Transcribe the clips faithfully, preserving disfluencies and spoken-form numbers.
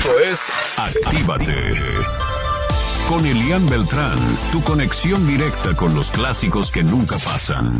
Esto es Actívate. Con Elian Beltrán, tu conexión directa con los clásicos que nunca pasan.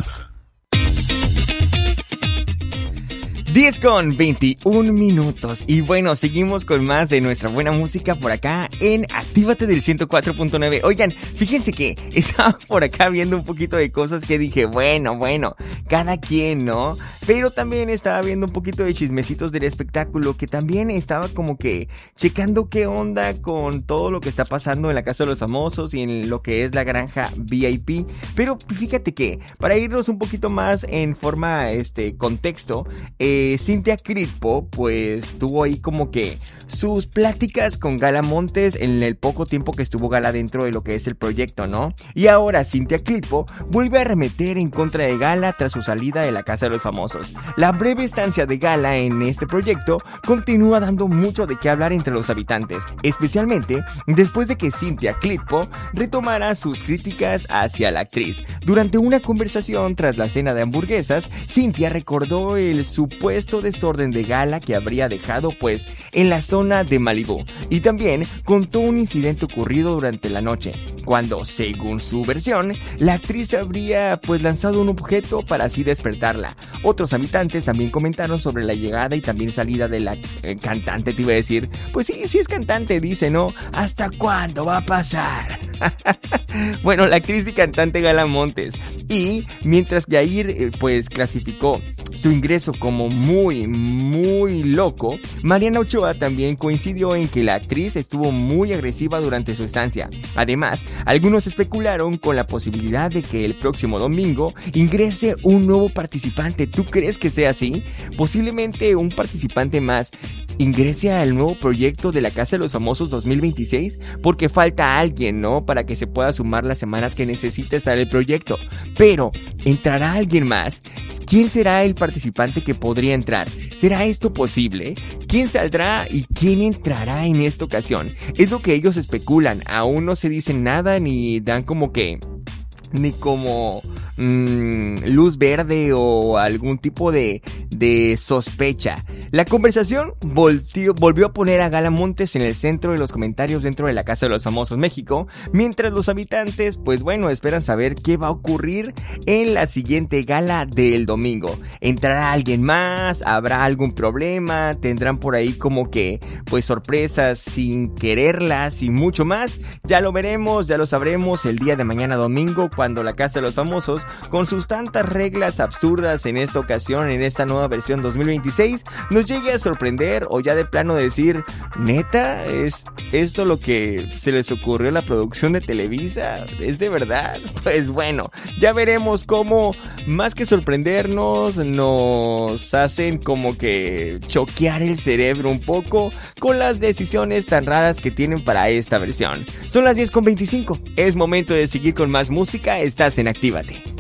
diez con veintiún minutos. Y bueno, seguimos con más de nuestra buena música por acá en Actívate del ciento cuatro punto nueve. Oigan, fíjense que estaba por acá viendo un poquito de cosas que dije, bueno, bueno, cada quien, ¿no? Pero también estaba viendo un poquito de chismecitos del espectáculo, que también estaba como que checando qué onda con todo lo que está pasando en la Casa de los Famosos y en lo que es la granja V I P. Pero fíjate que, para irnos un poquito más en forma, este, contexto, eh, Cintia Critpo pues tuvo ahí como que sus pláticas con Gala Montes en el poco tiempo que estuvo Gala dentro de lo que es el proyecto, ¿no? Y ahora Cintia Critpo vuelve a arremeter en contra de Gala tras su salida de la Casa de los Famosos. La breve estancia de Gala en este proyecto continúa dando mucho de qué hablar entre los habitantes, especialmente después de que Cintia Critpo retomara sus críticas hacia la actriz. Durante una conversación tras la cena de hamburguesas, Cintia recordó el supuesto desorden de Gala que habría dejado pues en la zona de Malibú, y también contó un incidente ocurrido durante la noche, cuando, según su versión, la actriz habría pues lanzado un objeto para así despertarla. Otros habitantes también comentaron sobre la llegada y también salida de la eh, cantante. Te iba a decir, pues sí, sí es cantante, dice, ¿no? ¿Hasta cuándo va a pasar? Bueno, la actriz y cantante Gala Montes. Y mientras Yair eh, pues clasificó su ingreso como muy, muy loco, Mariana Ochoa también coincidió en que la actriz estuvo muy agresiva durante su estancia. Además, algunos especularon con la posibilidad de que el próximo domingo ingrese un nuevo participante. ¿Tú crees que sea así? Posiblemente un participante más ingrese al nuevo proyecto de la Casa de los Famosos dos mil veintiséis, porque falta alguien, ¿no? Para que se pueda sumar las semanas que necesita estar el proyecto. Pero, ¿entrará alguien más? ¿Quién será el participante que podría entrar? ¿Será esto posible? ¿Quién saldrá y quién entrará en esta ocasión? Es lo que ellos especulan. Aún no se dicen nada ni dan como que... ni como mmm, luz verde o algún tipo de, de sospecha. La conversación volvió, volvió a poner a Gala Montes en el centro de los comentarios dentro de la Casa de los Famosos México, mientras los habitantes, pues bueno, esperan saber qué va a ocurrir en la siguiente gala del domingo. ¿Entrará alguien más? ¿Habrá algún problema? ¿Tendrán por ahí como que, pues, sorpresas sin quererlas y mucho más? Ya lo veremos, ya lo sabremos el día de mañana domingo, cuando la Casa de los Famosos, con sus tantas reglas absurdas en esta ocasión, en esta nueva versión dos mil veintiséis, nos llegue a sorprender o ya de plano decir, ¿neta? ¿Es esto lo que se les ocurrió a la producción de Televisa? ¿Es de verdad? Pues bueno, ya veremos cómo, más que sorprendernos, nos hacen como que choquear el cerebro un poco con las decisiones tan raras que tienen para esta versión. Son las diez con veinticinco, es momento de seguir con más música. Estás en Actívate.